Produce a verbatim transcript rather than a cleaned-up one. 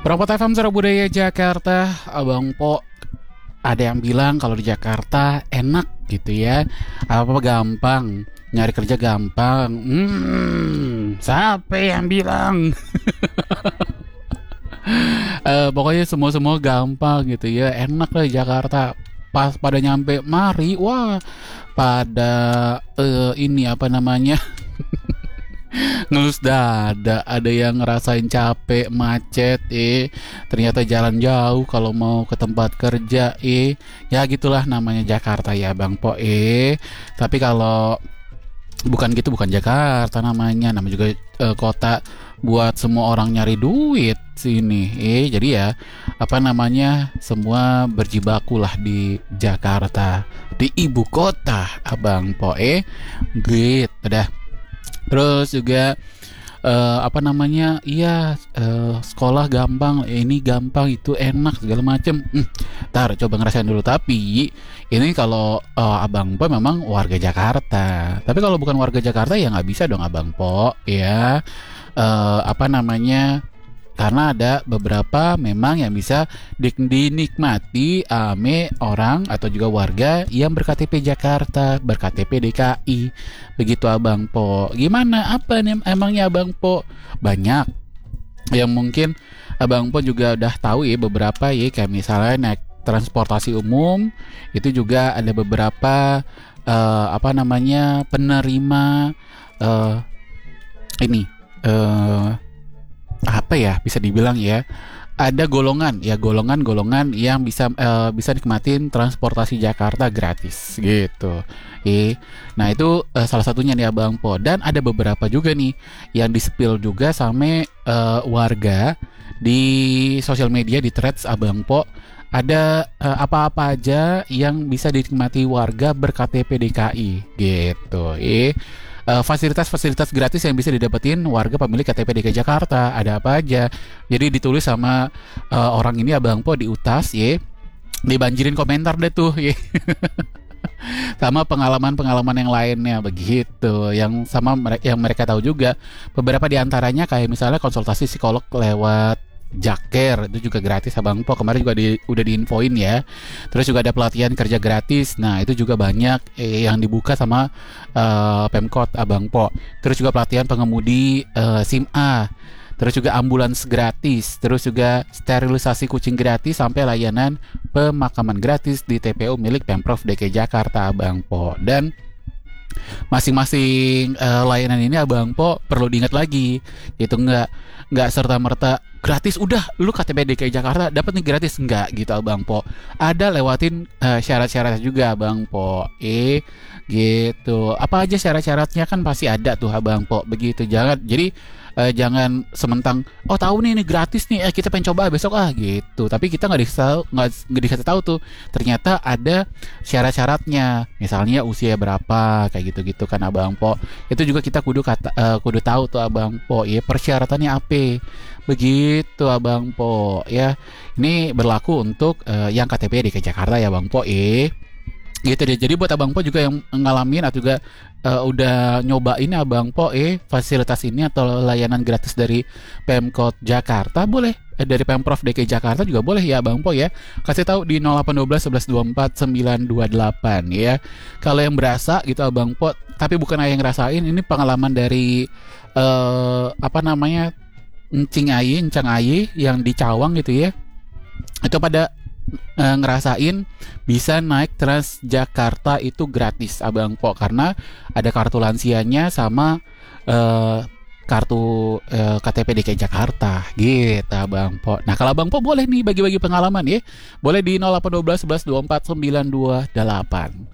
Perapot F M Suara Budaya Jakarta, Abang Po. Ada yang bilang kalau di Jakarta enak gitu ya, apa gampang, nyari kerja gampang. Hmm, siapa yang bilang? Eh, pokoknya semua-semua gampang gitu ya, enak lah di Jakarta. Pas pada nyampe mari, wah, pada eh, ini apa namanya? Ngelus dada, ada yang ngerasain capek, macet, eh ternyata jalan jauh kalau mau ke tempat kerja, eh ya gitulah namanya Jakarta ya Bang Po, eh tapi kalau bukan gitu, bukan Jakarta namanya, namanya juga eh, kota buat semua orang nyari duit sini, eh jadi ya apa namanya, semua berjibaku lah di Jakarta, di ibu kota Abang Po, eh gitu dah. Terus juga uh, apa namanya, iya uh, sekolah gampang, ini gampang, itu enak segala macem. Hmm, ntar coba ngerasain dulu. Tapi ini kalau uh, Abang Po memang warga Jakarta. Tapi kalau bukan warga Jakarta ya nggak bisa dong Abang Po, ya. Uh, apa namanya? Karena ada beberapa memang yang bisa di- dinikmati ame orang atau juga warga yang ber-K T P Jakarta, ber-K T P D K I. Begitu Abang Po. Gimana? Apa nih emangnya Abang Po? Banyak yang mungkin Abang Po juga udah tahu ya, beberapa ya, kayak misalnya naik transportasi umum itu juga ada beberapa eh, apa namanya, penerima eh, ini eh apa ya, bisa dibilang ya, ada golongan ya, golongan-golongan yang bisa eh, bisa nikmatin transportasi Jakarta gratis gitu. Eh, nah itu eh, salah satunya nih Abang Po. Dan ada beberapa juga nih yang di-spill juga sama eh, warga di sosial media, di threads Abang Po. Ada eh, apa-apa aja yang bisa dinikmati warga ber-K T P D K I gitu. Eh Uh, fasilitas-fasilitas gratis yang bisa didapetin warga pemilik K T P D K I Jakarta ada apa aja. Jadi ditulis sama uh, orang ini Abang Po di Utas, ye, dibanjirin komentar deh tuh, ye. Sama pengalaman-pengalaman yang lainnya begitu, yang sama mereka, yang mereka tahu juga. Beberapa di antaranya kayak misalnya konsultasi psikolog lewat Jaker, itu juga gratis Abang Po. Kemarin juga di, udah diinfoin ya. Terus juga ada pelatihan kerja gratis. Nah itu juga banyak eh, yang dibuka sama uh, Pemkot Abang Po. Terus juga pelatihan pengemudi uh, SIM A. Terus juga ambulans gratis. Terus juga sterilisasi kucing gratis, sampai layanan pemakaman gratis di T P U milik Pemprov D K I Jakarta Abang Po. Dan masing-masing uh, layanan ini Abang Po perlu diingat lagi, itu nggak nggak serta merta gratis udah lu K T P D K I Jakarta dapat nih gratis, nggak gitu Abang Po. Ada lewatin uh, syarat-syarat juga Abang Po, eh gitu. Apa aja syarat-syaratnya kan pasti ada tuh Abang Po, begitu. Jangan jadi uh, jangan sementang oh tahu nih ini gratis nih, eh, kita pengen coba besok ah gitu, tapi kita nggak dikasih tahu, nggak nggak dikasih tahu tuh ternyata ada syarat-syaratnya, misalnya usia berapa kayak gitu-gitu kan Abang Po. Itu juga kita kudu kata, uh, kudu tahu tuh Abang Po, ya persyaratannya apa begitu Abang Po ya. Ini berlaku untuk uh, yang K T P D K I Jakarta ya Bang Po, eh gitu deh. Jadi buat Abang Po juga yang ngalamin atau juga uh, udah nyobain Abang Po eh fasilitas ini atau layanan gratis dari Pemkot Jakarta, boleh eh, dari Pemprov D K I Jakarta juga boleh ya Abang Po ya. Kasih tahu di nol delapan satu dua satu satu dua empat sembilan dua delapan ya. Kalau yang berasa gitu Abang Po, tapi bukan yang ngerasain, ini pengalaman dari uh, apa namanya, Encing Ayi, Encang Ayi yang di Cawang gitu ya. Itu pada e, ngerasain bisa naik Transjakarta itu gratis Abang Po, karena ada kartu lansianya sama e, kartu e, K T P D K I Jakarta gitu Abang Po. Nah kalau Abang Po boleh nih bagi-bagi pengalaman ya, boleh di nol delapan satu dua satu satu dua empat sembilan dua delapan.